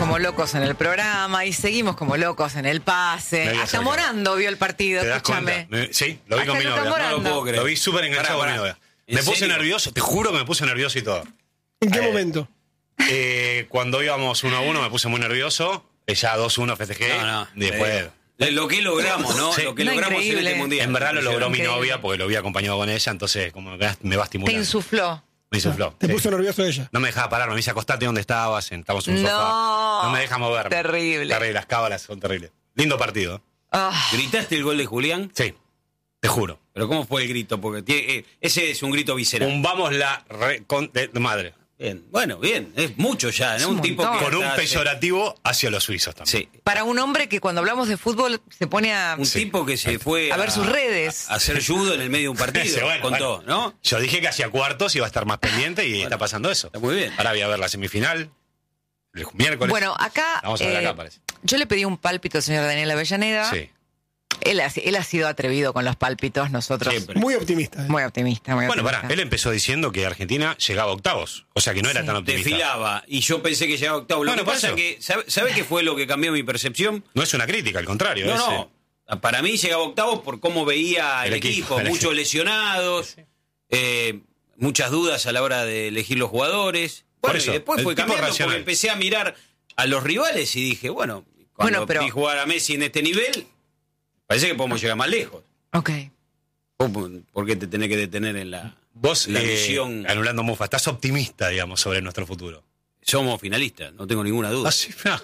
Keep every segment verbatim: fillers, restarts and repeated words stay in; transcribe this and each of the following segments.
como locos en el programa y seguimos como locos en el pase. Me voy a Hasta sacar. Morando vio el partido, ¿Te das escúchame. cuenta? Me- Sí, lo vi Hasta con mi Lucas novia. Morando. No lo puedo creer. Lo vi súper enganchado Pará, con mi pará. novia. ¿En Me puse serio? nervioso, te juro que me puse nervioso y todo. ¿En qué Eh, momento? Eh, cuando íbamos uno a uno me puse muy nervioso. Ya dos uno festejé. No, no. Y después... Eh, Lo que logramos, ¿no? Sí. Lo que No, logramos increíble. en este mundial. En verdad lo logró mi Increíble. novia porque lo vi acompañado con ella, entonces como que me va Te estimulando. insufló. Me insufló. Te sí. puso nervioso ella. No me dejaba parar, me dice acostate donde estabas, sentamos en un No. sofá. No me deja moverme. Terrible. Terrible, las cábalas son terribles. Lindo partido. Ah, ¿Gritaste el gol de Julián? Sí, te juro. ¿Pero cómo fue el grito? Porque tiene- eh, ese es un grito visceral. Un vamos la re- con- de, de madre. Bien, bueno, bien. Es mucho ya, Es ¿no? un Un tipo montón. que Con un está- peyorativo hacia los suizos también. Sí. para un hombre que cuando hablamos de fútbol se pone a... Un Sí. tipo que se fue A ver sus redes. A, a hacer judo en el medio de un partido. Sí, bueno, contó, bueno. ¿no? Yo dije que hacia cuartos iba a estar más pendiente y está pasando eso. Está muy bien. Ahora voy a ver la semifinal. El miércoles. Bueno, acá, Vamos a ver eh, acá, parece. yo le pedí un pálpito al señor Daniel Avellaneda. Sí. Él, ha, él ha sido atrevido con los pálpitos, nosotros Siempre. Muy optimista. ¿eh? muy optimista. Muy Bueno, optimista. pará, él empezó diciendo que Argentina llegaba a octavos. O sea que no era Sí. tan optimista. Desfilaba y yo pensé que llegaba octavo. Lo Bueno, que por pasa eso. que, ¿sabe, ¿sabe qué fue lo que cambió mi percepción? No es una crítica, al contrario. No, es, no. eh, Para mí llegaba octavo por cómo veía el, El equipo, equipo, el muchos equipo. lesionados, eh, muchas dudas a la hora de elegir los jugadores. Por Bueno, eso, y después el fue tipo cambiando racional. porque empecé a mirar a los rivales y dije, bueno, cuando Bueno, pero- vi jugar a Messi en este nivel, parece que podemos llegar más lejos. Ok. ¿Vos ¿Por qué te tenés que detener en la, Vos, la eh, visión? anulando Mufa, estás optimista, digamos, sobre nuestro futuro. Somos finalistas, no tengo ninguna duda. Ah, sí, ah.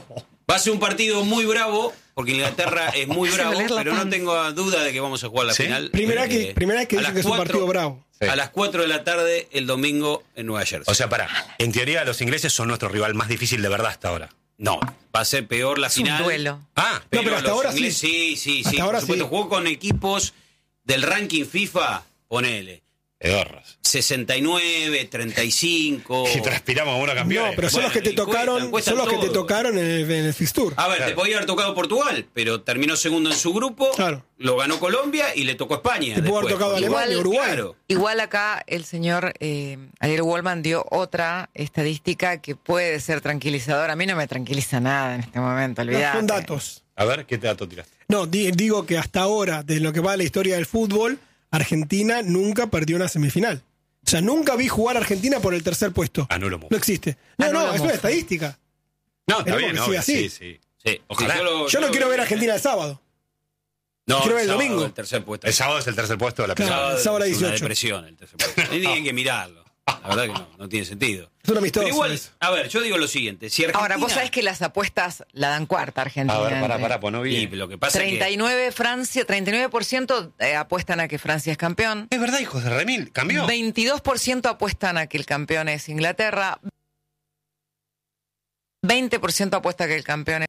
Va a ser un partido muy bravo, porque Inglaterra es muy Hace bravo, doler la pero no panza. tengo duda de que vamos a jugar la ¿Sí? final. Primera, Eh, que, primera vez que a dicen las que es un cuatro- partido bravo. Sí. A las cuatro de la tarde el domingo en Nueva Jersey. O sea, pará, en teoría los ingleses son nuestro rival más difícil de verdad hasta ahora. no, va a ser peor la Es un final. duelo. Ah, No, pero hasta los ahora ingleses- sí. Sí, sí, Hasta sí. ahora Por supuesto, sí. jugó con equipos del ranking FIFA, ponele. pedorras. sesenta y nueve, treinta y cinco. Y transpiramos a uno campeón. No, pero son Bueno, los que te y cuestan, tocaron, cuestan son los que te todo. tocaron en el, en el fixture. A ver, Claro. te podía haber tocado Portugal, pero terminó segundo en su grupo. Claro. Lo ganó Colombia y le tocó España. Te pudo haber después. tocado Igual- Alemania, Uruguay. Claro. Igual acá el señor eh, Ariel Wallman dio otra estadística que puede ser tranquilizadora. A mí no me tranquiliza nada en este momento, No, olvidate. son datos. A ver, ¿qué dato tiraste? No, di- digo que hasta ahora, de lo que va la historia del fútbol, Argentina nunca perdió una semifinal. O sea, nunca vi jugar a Argentina por el tercer puesto. Anulo Mufa. No existe. No, Anulo no, es Mufa. una estadística. No, está Esperemos bien, que obvio, siga así. sí, sí. Sí, Ojalá. sí, Yo lo- Yo no lo quiero vi ver a bien. Argentina el sábado. No, quiero ver el sábado, domingo. El tercer puesto. El sábado es el tercer puesto de la Claro. final. Sábado sábado a es una dieciocho. depresión el tercer puesto. Ni hay que mirarlo. La verdad que no, no tiene sentido. Es un amistoso Pero igual, eso. a ver, yo digo lo siguiente. Si Argentina, Ahora, vos sabés que las apuestas la dan cuarta Argentina. A ver, pará, entre- pará, pues no Y vi. lo que pasa treinta y nueve Francia, treinta y nueve por ciento eh, apuestan a que Francia es campeón. Es verdad, hijos de Remil, cambió. veintidós por ciento apuestan a que el campeón es Inglaterra. veinte por ciento apuesta a que el campeón es